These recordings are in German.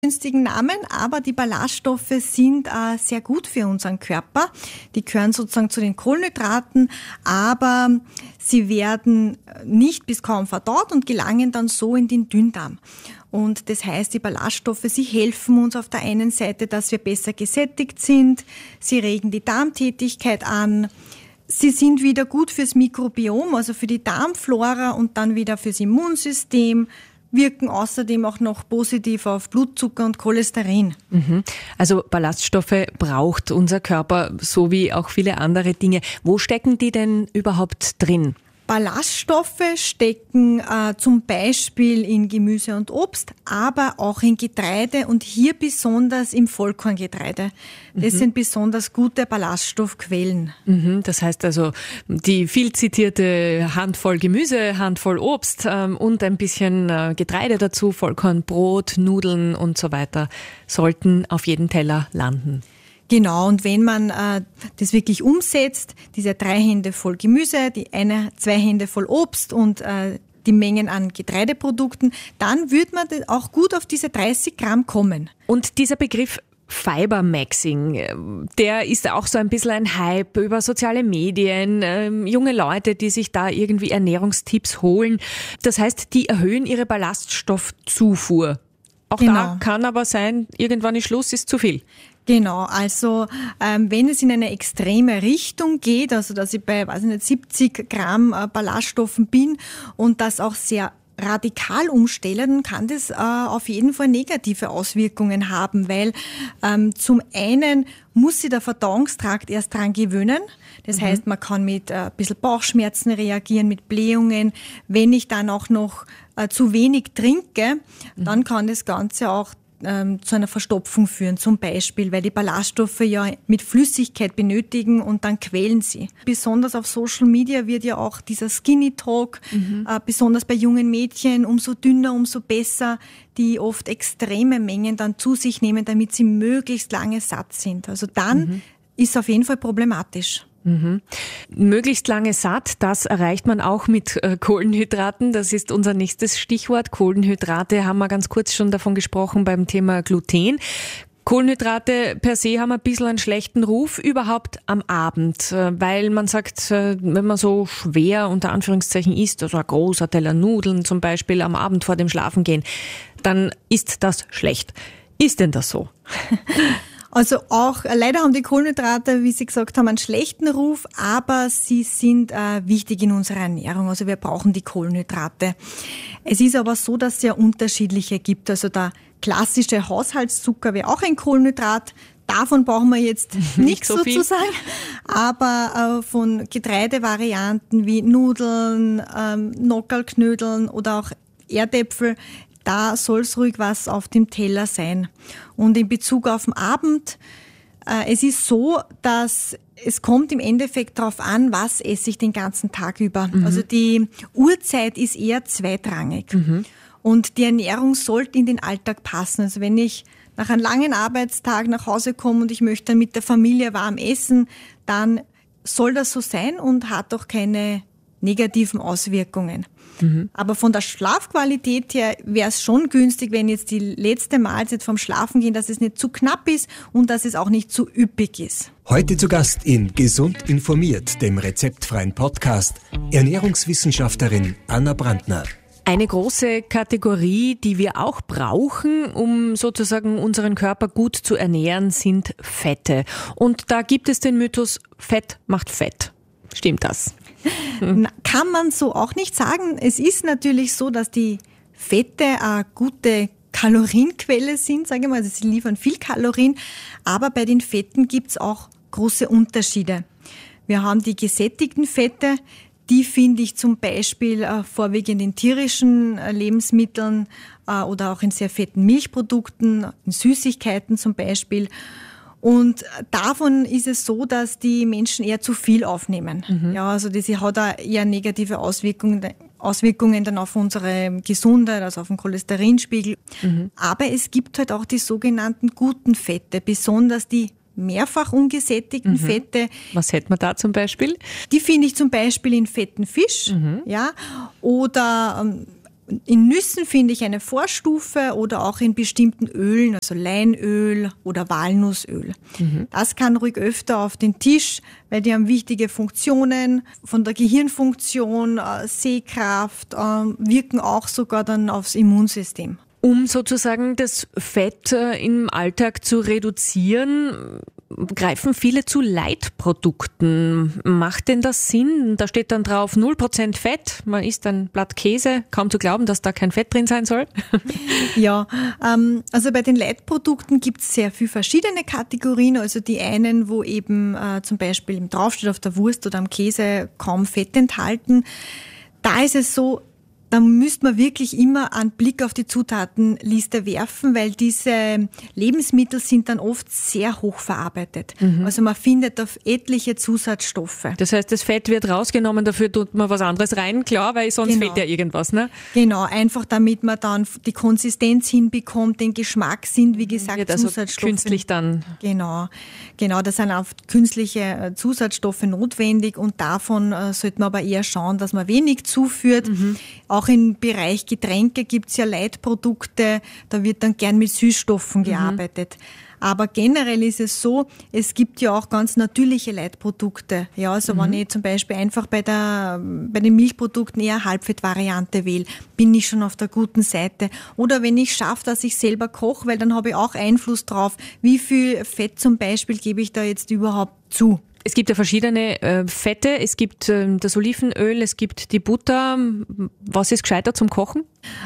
günstigen Namen, aber die Ballaststoffe sind sehr gut für unseren Körper. Die gehören sozusagen zu den Kohlenhydraten, aber sie werden nicht bis kaum verdaut und gelangen dann so in den Dünndarm. Und das heißt, die Ballaststoffe, sie helfen uns auf der einen Seite, dass wir besser gesättigt sind, sie regen die Darmtätigkeit an, sie sind wieder gut fürs Mikrobiom, also für die Darmflora und dann wieder fürs Immunsystem, wirken außerdem auch noch positiv auf Blutzucker und Cholesterin. Also Ballaststoffe braucht unser Körper, so wie auch viele andere Dinge. Wo stecken die denn überhaupt drin? Ballaststoffe stecken zum Beispiel in Gemüse und Obst, aber auch in Getreide und hier besonders im Vollkorngetreide. Das sind besonders gute Ballaststoffquellen. Das heißt also, die viel zitierte Handvoll Gemüse, Handvoll Obst und ein bisschen Getreide dazu, Vollkornbrot, Nudeln und so weiter, sollten auf jedem Teller landen. Genau, und wenn man das wirklich umsetzt, diese 3 Hände voll Gemüse, 2 Hände voll Obst und die Mengen an Getreideprodukten, dann wird man auch gut auf diese 30 Gramm kommen. Und dieser Begriff Fibermaxing, der ist auch so ein bisschen ein Hype über soziale Medien, junge Leute, die sich da irgendwie Ernährungstipps holen. Das heißt, die erhöhen ihre Ballaststoffzufuhr. Auch genau. Da kann aber sein, irgendwann ist Schluss, ist zu viel. Genau, also wenn es in eine extreme Richtung geht, also dass ich bei 70 Gramm Ballaststoffen bin und das auch sehr radikal umstelle, dann kann das auf jeden Fall negative Auswirkungen haben, weil zum einen muss sich der Verdauungstrakt erst dran gewöhnen. Das heißt, man kann mit ein bisschen Bauchschmerzen reagieren, mit Blähungen. Wenn ich dann auch noch zu wenig trinke, dann kann das Ganze auch zu einer Verstopfung führen, zum Beispiel, weil die Ballaststoffe ja mit Flüssigkeit benötigen und dann quellen sie. Besonders auf Social Media wird ja auch dieser Skinny Talk, besonders bei jungen Mädchen, umso dünner, umso besser, die oft extreme Mengen dann zu sich nehmen, damit sie möglichst lange satt sind. Also dann ist es auf jeden Fall problematisch. Möglichst lange satt, das erreicht man auch mit Kohlenhydraten. Das ist unser nächstes Stichwort. Kohlenhydrate haben wir ganz kurz schon davon gesprochen beim Thema Gluten. Kohlenhydrate per se haben ein bisschen einen schlechten Ruf, überhaupt am Abend, weil man sagt, wenn man so schwer unter Anführungszeichen isst, also ein großer Teller Nudeln zum Beispiel am Abend vor dem Schlafengehen, dann ist das schlecht. Ist denn das so? Also auch, leider haben die Kohlenhydrate, wie Sie gesagt haben, einen schlechten Ruf, aber sie sind wichtig in unserer Ernährung. Also wir brauchen die Kohlenhydrate. Es ist aber so, dass es ja unterschiedliche gibt. Also der klassische Haushaltszucker wäre auch ein Kohlenhydrat. Davon brauchen wir jetzt nichts so viel sozusagen. Aber von Getreidevarianten wie Nudeln, Nockerlknödeln oder auch Erdäpfel, da soll es ruhig was auf dem Teller sein. Und in Bezug auf den Abend, es ist so, dass es kommt im Endeffekt darauf an, was esse ich den ganzen Tag über. Also die Uhrzeit ist eher zweitrangig. Und die Ernährung sollte in den Alltag passen. Also wenn ich nach einem langen Arbeitstag nach Hause komme und ich möchte dann mit der Familie warm essen, dann soll das so sein und hat auch keine negativen Auswirkungen. Aber von der Schlafqualität her wäre es schon günstig, wenn jetzt die letzte Mahlzeit vom Schlafengehen, dass es nicht zu knapp ist und dass es auch nicht zu üppig ist. Heute zu Gast in Gesund informiert, dem rezeptfreien Podcast, Ernährungswissenschaftlerin Anna Brandner. Eine große Kategorie, die wir auch brauchen, um sozusagen unseren Körper gut zu ernähren, sind Fette. Und da gibt es den Mythos, Fett macht Fett. Stimmt das? Kann man so auch nicht sagen. Es ist natürlich so, dass die Fette eine gute Kalorienquelle sind, sage ich mal. Also sie liefern viel Kalorien, aber bei den Fetten gibt es auch große Unterschiede. Wir haben die gesättigten Fette, die finde ich zum Beispiel vorwiegend in tierischen Lebensmitteln oder auch in sehr fetten Milchprodukten, in Süßigkeiten zum Beispiel. Und davon ist es so, dass die Menschen eher zu viel aufnehmen. Ja, also das hat auch eher negative Auswirkungen dann auf unsere Gesundheit, also auf den Cholesterinspiegel. Aber es gibt halt auch die sogenannten guten Fette, besonders die mehrfach ungesättigten Fette. Was hätten wir da zum Beispiel? Die finde ich zum Beispiel in fetten Fisch, ja, oder In Nüssen finde ich eine Vorstufe oder auch in bestimmten Ölen, also Leinöl oder Walnussöl. Das kann ruhig öfter auf den Tisch, weil die haben wichtige Funktionen von der Gehirnfunktion, Sehkraft, wirken auch sogar dann aufs Immunsystem. Um sozusagen das Fett im Alltag zu reduzieren, greifen viele zu Leitprodukten. Macht denn das Sinn? Da steht dann drauf 0% Fett. Man isst ein Blatt Käse. Kaum zu glauben, dass da kein Fett drin sein soll. Ja, also bei den Leitprodukten gibt es sehr viele verschiedene Kategorien. Also die einen, wo eben zum Beispiel draufsteht auf der Wurst oder am Käse kaum Fett enthalten. Da ist es so, da müsste man wirklich immer einen Blick auf die Zutatenliste werfen, weil diese Lebensmittel sind dann oft sehr hoch verarbeitet. Also man findet auf etliche Zusatzstoffe. Das heißt, das Fett wird rausgenommen, dafür tut man was anderes rein, klar, weil sonst fehlt ja irgendwas, ne? Genau, einfach damit man dann die Konsistenz hinbekommt, den Geschmack sind, wie gesagt, also Zusatzstoffe. Künstlich dann. Genau, da sind auch künstliche Zusatzstoffe notwendig und davon sollte man aber eher schauen, dass man wenig zuführt. Auch im Bereich Getränke gibt es ja Leitprodukte, da wird dann gern mit Süßstoffen gearbeitet. Aber generell ist es so, es gibt ja auch ganz natürliche Leitprodukte. Ja, also wenn ich zum Beispiel einfach bei den Milchprodukten eher Halbfettvariante wähle, bin ich schon auf der guten Seite. Oder wenn ich schaffe, dass ich selber koche, weil dann habe ich auch Einfluss drauf, wie viel Fett zum Beispiel gebe ich da jetzt überhaupt zu. Es gibt ja verschiedene Fette, es gibt das Olivenöl, es gibt die Butter. Was ist gescheiter zum Kochen?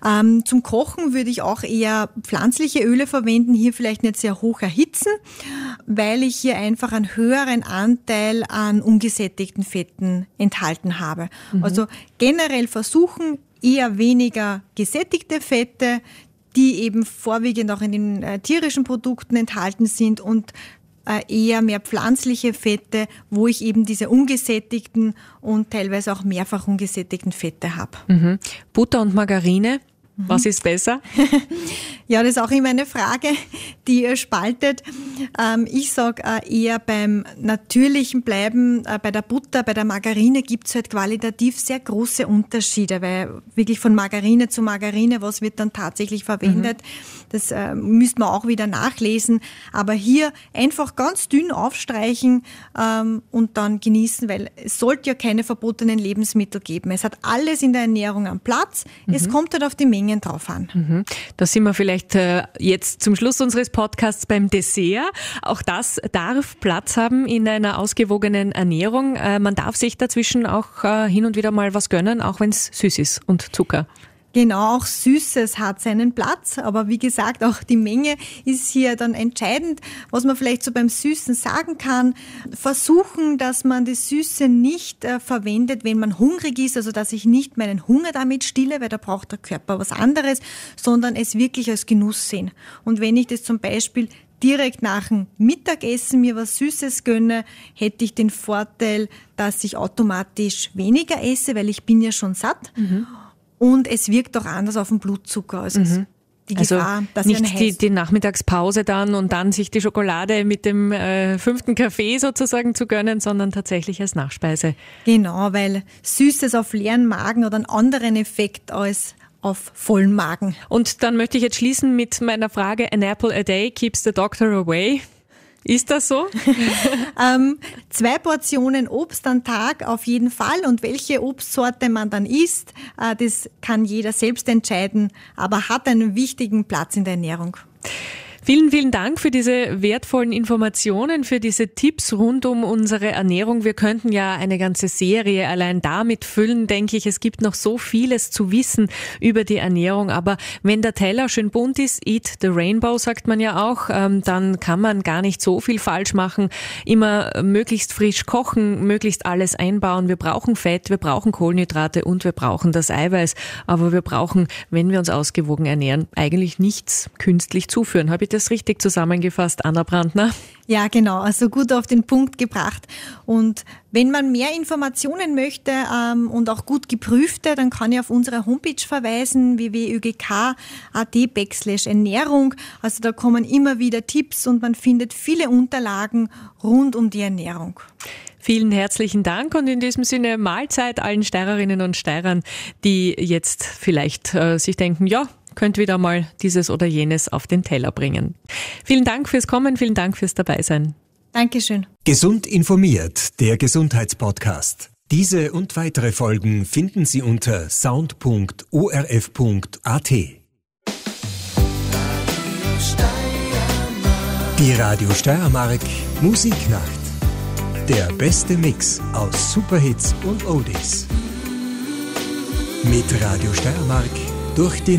Zum Kochen würde ich auch eher pflanzliche Öle verwenden, hier vielleicht nicht sehr hoch erhitzen, weil ich hier einfach einen höheren Anteil an ungesättigten Fetten enthalten habe. Also generell versuchen eher weniger gesättigte Fette, die eben vorwiegend auch in den tierischen Produkten enthalten sind und eher mehr pflanzliche Fette, wo ich eben diese ungesättigten und teilweise auch mehrfach ungesättigten Fette habe. Butter und Margarine, was ist besser? Ja, das ist auch immer eine Frage, die ihr spaltet. Ich sage eher beim Natürlichen bleiben. Bei der Butter, bei der Margarine gibt es halt qualitativ sehr große Unterschiede, weil wirklich von Margarine zu Margarine, was wird dann tatsächlich verwendet, das müsste man auch wieder nachlesen. Aber hier einfach ganz dünn aufstreichen und dann genießen, weil es sollte ja keine verbotenen Lebensmittel geben. Es hat alles in der Ernährung am Platz. Es kommt halt auf die Mengen drauf an. Da sind wir vielleicht jetzt zum Schluss unseres Podcasts beim Dessert. Auch das darf Platz haben in einer ausgewogenen Ernährung. Man darf sich dazwischen auch hin und wieder mal was gönnen, auch wenn es süß ist und Zucker. Genau, auch Süßes hat seinen Platz, aber wie gesagt, auch die Menge ist hier dann entscheidend. Was man vielleicht so beim Süßen sagen kann, versuchen, dass man das Süße nicht verwendet, wenn man hungrig ist, also dass ich nicht meinen Hunger damit stille, weil da braucht der Körper was anderes, sondern es wirklich als Genuss sehen. Und wenn ich das zum Beispiel direkt nach dem Mittagessen mir was Süßes gönne, hätte ich den Vorteil, dass ich automatisch weniger esse, weil ich bin ja schon satt. Und es wirkt auch anders auf den Blutzucker. Also die Gefahr, dass nicht die Nachmittagspause dann und dann sich die Schokolade mit dem 5. Kaffee sozusagen zu gönnen, sondern tatsächlich als Nachspeise. Genau, weil Süßes auf leeren Magen oder einen anderen Effekt als auf vollen Magen. Und dann möchte ich jetzt schließen mit meiner Frage, an apple a day keeps the doctor away. Ist das so? 2 Portionen Obst am Tag auf jeden Fall. Und welche Obstsorte man dann isst, das kann jeder selbst entscheiden, aber hat einen wichtigen Platz in der Ernährung. Vielen, vielen Dank für diese wertvollen Informationen, für diese Tipps rund um unsere Ernährung. Wir könnten ja eine ganze Serie allein damit füllen, denke ich. Es gibt noch so vieles zu wissen über die Ernährung. Aber wenn der Teller schön bunt ist, eat the rainbow, sagt man ja auch, dann kann man gar nicht so viel falsch machen. Immer möglichst frisch kochen, möglichst alles einbauen. Wir brauchen Fett, wir brauchen Kohlenhydrate und wir brauchen das Eiweiß. Aber wir brauchen, wenn wir uns ausgewogen ernähren, eigentlich nichts künstlich zuführen. Habe ich das richtig zusammengefasst, Anna Brandner? Ja, genau, also gut auf den Punkt gebracht. Und wenn man mehr Informationen möchte und auch gut geprüfte, dann kann ich auf unsere Homepage verweisen, www.ögk.at/Ernährung. Also da kommen immer wieder Tipps und man findet viele Unterlagen rund um die Ernährung. Vielen herzlichen Dank und in diesem Sinne Mahlzeit allen Steirerinnen und Steirern, die jetzt vielleicht sich denken, ja, könnt wieder mal dieses oder jenes auf den Teller bringen. Vielen Dank fürs Kommen, vielen Dank fürs Dabeisein. Dankeschön. Gesund informiert, der Gesundheitspodcast. Diese und weitere Folgen finden Sie unter sound.orf.at. Die Radio Steiermark Musiknacht. Der beste Mix aus Superhits und Oldies. Mit Radio Steiermark durch die